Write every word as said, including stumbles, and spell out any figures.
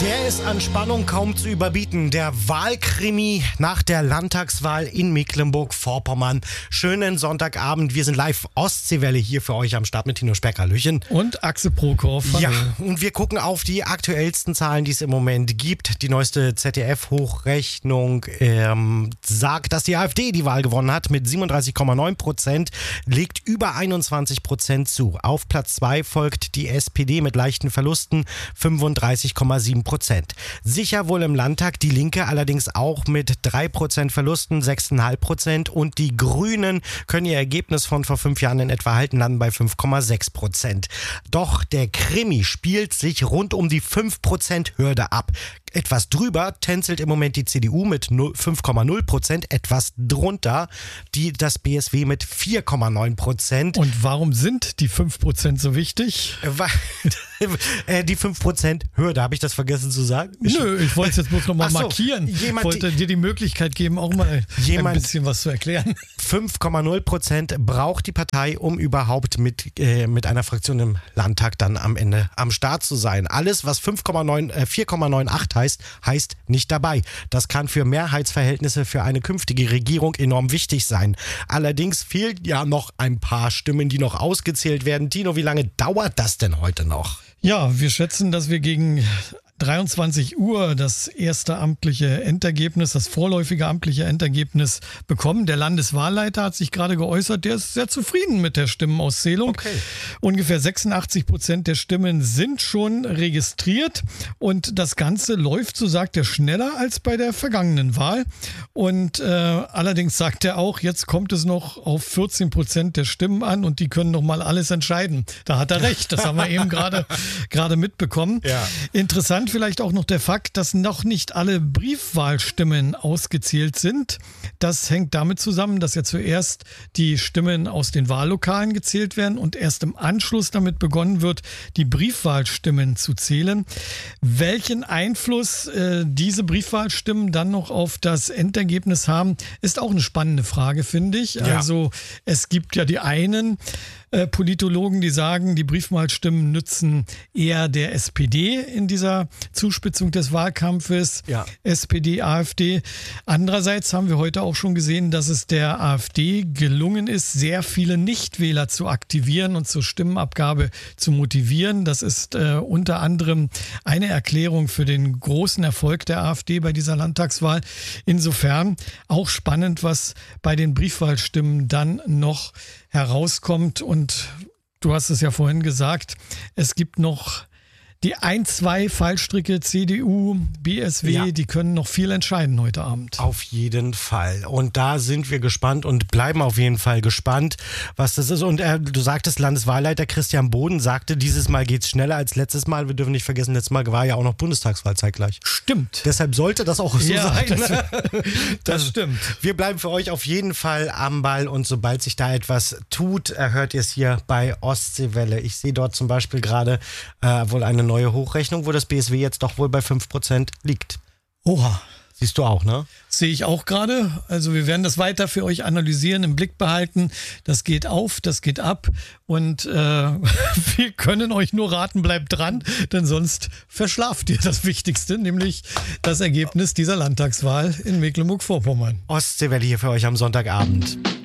Der ist an Spannung kaum zu überbieten. Der Wahlkrimi nach der Landtagswahl in Mecklenburg-Vorpommern. Schönen Sonntagabend. Wir sind live Ostseewelle hier für euch am Start mit Tino Speck. Hallöchen. Und Axel Prokop. Ja, und wir gucken auf die aktuellsten Zahlen, die es im Moment gibt. Die neueste Z D F-Hochrechnung ähm, sagt, dass die AfD die Wahl gewonnen hat mit siebenunddreißig Komma neun Prozent, legt über einundzwanzig Prozent zu. Auf Platz zwei folgt die S P D mit leichten Verlusten, fünfunddreißig Komma sieben Prozent. Sicher wohl im Landtag, die Linke allerdings auch mit drei Prozent Verlusten, sechs Komma fünf Prozent. Und die Grünen können ihr Ergebnis von vor fünf Jahren in etwa halten, landen bei fünf Komma sechs Prozent. Doch der Krimi spielt sich rund um die fünf Prozent Hürde ab. Etwas drüber tänzelt im Moment die C D U mit fünf Komma null Prozent, etwas drunter die, das B S W mit vier Komma neun Prozent. Und warum sind die fünf Prozent so wichtig? Die fünf Prozent Hürde, habe ich das vergessen zu sagen? Nö, ich wollte es jetzt bloß nochmal so, markieren. Ich wollte die, dir die Möglichkeit geben, auch mal jemand, ein bisschen was zu erklären. fünf Komma null Prozent braucht die Partei, um überhaupt mit, äh, mit einer Fraktion im Landtag dann am Ende am Start zu sein. Alles, was vier Komma neunundachtzig heißt, heißt nicht dabei. Das kann für Mehrheitsverhältnisse für eine künftige Regierung enorm wichtig sein. Allerdings fehlen ja noch ein paar Stimmen, die noch ausgezählt werden. Tino, wie lange dauert das denn heute noch? Ja, wir schätzen, dass wir gegen dreiundzwanzig Uhr das erste amtliche Endergebnis, das vorläufige amtliche Endergebnis bekommen. Der Landeswahlleiter hat sich gerade geäußert, der ist sehr zufrieden mit der Stimmenauszählung. Okay. Ungefähr sechsundachtzig Prozent der Stimmen sind schon registriert und das Ganze läuft, so sagt er, schneller als bei der vergangenen Wahl. Und äh, allerdings sagt er auch, jetzt kommt es noch auf vierzehn Prozent der Stimmen an und die können noch mal alles entscheiden. Da hat er recht, das haben wir eben gerade gerade mitbekommen. Ja. Interessant vielleicht auch noch der Fakt, dass noch nicht alle Briefwahlstimmen ausgezählt sind. Das hängt damit zusammen, dass ja zuerst die Stimmen aus den Wahllokalen gezählt werden und erst im Anschluss damit begonnen wird, die Briefwahlstimmen zu zählen. Welchen Einfluss äh, diese Briefwahlstimmen dann noch auf das Endergebnis haben, ist auch eine spannende Frage, finde ich. Ja. Also es gibt ja die einen äh, Politologen, die sagen, die Briefwahlstimmen nützen eher der S P D in dieser Zuspitzung des Wahlkampfes, ja. S P D, AfD. Andererseits haben wir heute auch schon gesehen, dass es der AfD gelungen ist, sehr viele Nichtwähler zu aktivieren und zur Stimmenabgabe zu motivieren. Das ist äh, unter anderem eine Erklärung für den großen Erfolg der AfD bei dieser Landtagswahl. Insofern auch spannend, was bei den Briefwahlstimmen dann noch herauskommt. Und du hast es ja vorhin gesagt, es gibt noch die ein, zwei Fallstricke C D U, B S W, ja. Die können noch viel entscheiden heute Abend. Auf jeden Fall. Und da sind wir gespannt und bleiben auf jeden Fall gespannt, was das ist. Und äh, du sagtest, Landeswahlleiter Christian Boden sagte, dieses Mal geht es schneller als letztes Mal. Wir dürfen nicht vergessen, letztes Mal war ja auch noch Bundestagswahl zeitgleich. Stimmt. Deshalb sollte das auch so ja, sein. Das, das stimmt. Wir bleiben für euch auf jeden Fall am Ball und sobald sich da etwas tut, hört ihr es hier bei Ostseewelle. Ich sehe dort zum Beispiel gerade äh, wohl eine neue Hochrechnung, wo das B S W jetzt doch wohl bei fünf Prozent liegt. Oha. Siehst du auch, ne? Sehe ich auch gerade. Also wir werden das weiter für euch analysieren, im Blick behalten. Das geht auf, das geht ab und äh, wir können euch nur raten, bleibt dran, denn sonst verschlaft ihr das Wichtigste, nämlich das Ergebnis dieser Landtagswahl in Mecklenburg-Vorpommern. Ostseewelle hier für euch am Sonntagabend.